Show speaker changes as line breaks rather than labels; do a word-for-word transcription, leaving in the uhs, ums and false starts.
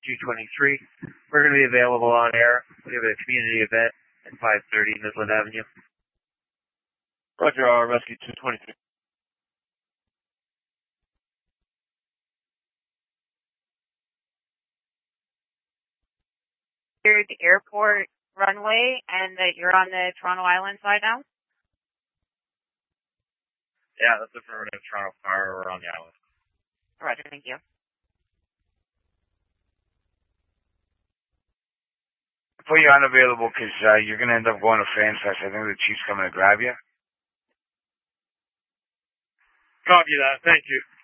two twenty-three. We're going to be available on air. We have a community event at five thirty Midland Avenue.
Roger, uh, Rescue two twenty-three.
The airport runway and that you're on the Toronto Island side now?
Yeah, that's affirmative. Toronto Fire, we're on the island.
Roger, thank you.
Put you unavailable because uh, you're going to end up going to Fan Fest. I think the chief's coming to grab you.
Copy that. Thank you.